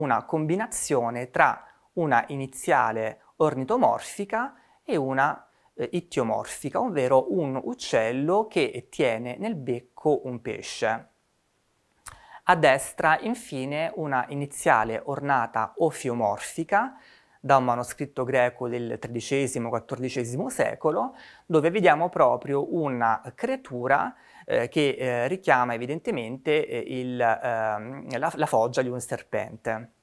una combinazione tra una iniziale ornitomorfica e una ittiomorfica, ovvero un uccello che tiene nel becco un pesce. A destra, infine, una iniziale ornata ofiomorfica da un manoscritto greco del XIII-XIV secolo, dove vediamo proprio una creatura che richiama evidentemente la foggia di un serpente.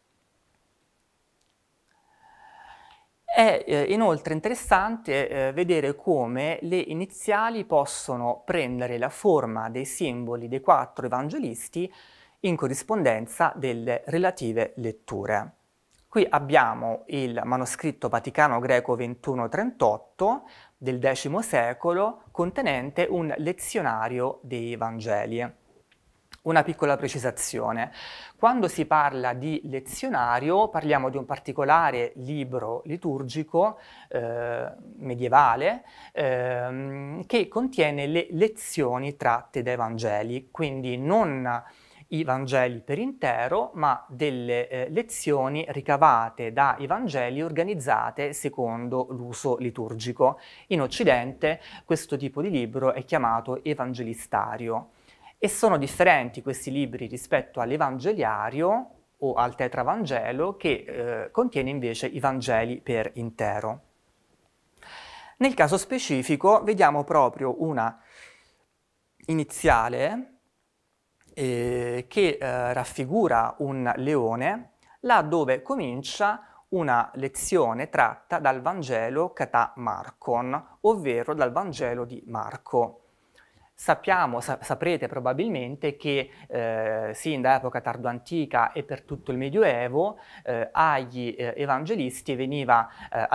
È inoltre interessante vedere come le iniziali possono prendere la forma dei simboli dei 4 evangelisti in corrispondenza delle relative letture. Qui abbiamo il manoscritto Vaticano Greco 2138 del X secolo, contenente un lezionario dei Vangeli. Una piccola precisazione: quando si parla di lezionario parliamo di un particolare libro liturgico medievale che contiene le lezioni tratte dai Vangeli, quindi non i Vangeli per intero, ma delle lezioni ricavate dai Vangeli organizzate secondo l'uso liturgico. In Occidente questo tipo di libro è chiamato evangelistario. E sono differenti questi libri rispetto all'Evangeliario o al Tetravangelo, che contiene invece i Vangeli per intero. Nel caso specifico vediamo proprio una iniziale che raffigura un leone, là dove comincia una lezione tratta dal Vangelo Catà Marcon, ovvero dal Vangelo di Marco. Saprete probabilmente che sin da epoca tardoantica e per tutto il Medioevo agli evangelisti veniva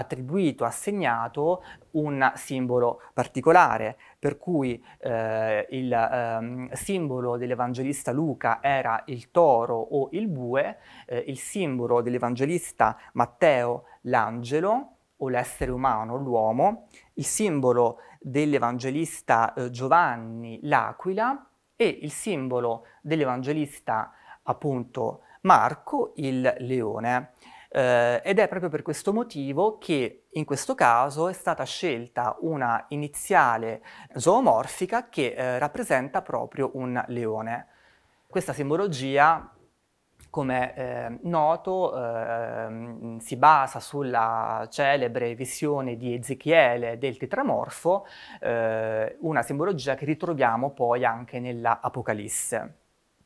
assegnato un simbolo particolare, per cui il simbolo dell'evangelista Luca era il toro o il bue, il simbolo dell'evangelista Matteo l'angelo o l'essere umano, l'uomo, il simbolo dell'evangelista Giovanni l'aquila e il simbolo dell'evangelista appunto Marco il leone. Ed è proprio per questo motivo che in questo caso è stata scelta una iniziale zoomorfica che rappresenta proprio un leone. Questa simbologia, come noto, si basa sulla celebre visione di Ezechiele del tetramorfo, una simbologia che ritroviamo poi anche nella Apocalisse.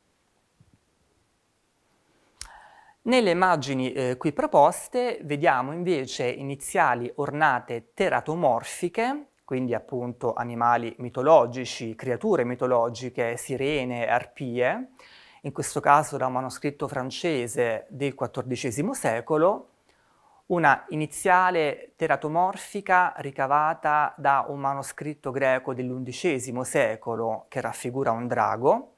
Nelle immagini qui proposte vediamo invece iniziali ornate teratomorfiche, quindi appunto animali mitologici, creature mitologiche, sirene, arpie, in questo caso da un manoscritto francese del XIV secolo, una iniziale teratomorfica ricavata da un manoscritto greco dell'XI secolo che raffigura un drago,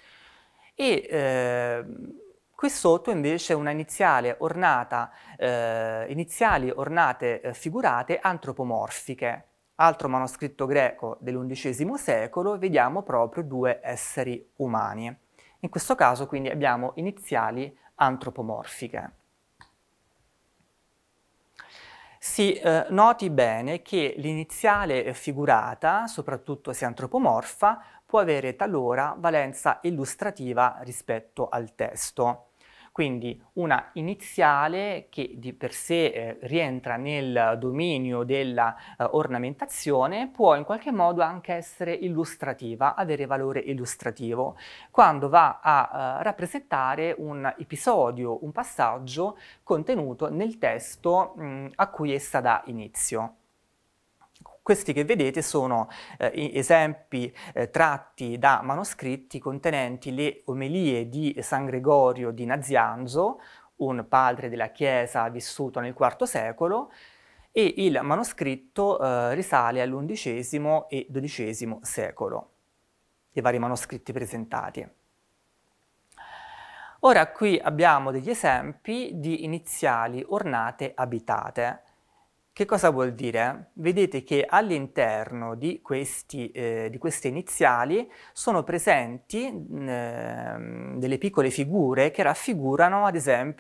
e qui sotto invece una iniziali ornate figurate antropomorfiche. Altro manoscritto greco dell'XI secolo, vediamo proprio 2 esseri umani. In questo caso quindi abbiamo iniziali antropomorfiche. Si noti bene che l'iniziale figurata, soprattutto se antropomorfa, può avere talora valenza illustrativa rispetto al testo. Quindi una iniziale che di per sé rientra nel dominio della ornamentazione può in qualche modo anche essere illustrativa, avere valore illustrativo, quando va a rappresentare un episodio, un passaggio contenuto nel testo a cui essa dà inizio. Questi che vedete sono esempi tratti da manoscritti contenenti le omelie di San Gregorio di Nazianzo, un padre della Chiesa vissuto nel IV secolo, e il manoscritto risale all'XI e XII secolo, i vari manoscritti presentati. Ora qui abbiamo degli esempi di iniziali ornate abitate. Che cosa vuol dire? Vedete che all'interno di queste iniziali sono presenti delle piccole figure che raffigurano ad esempio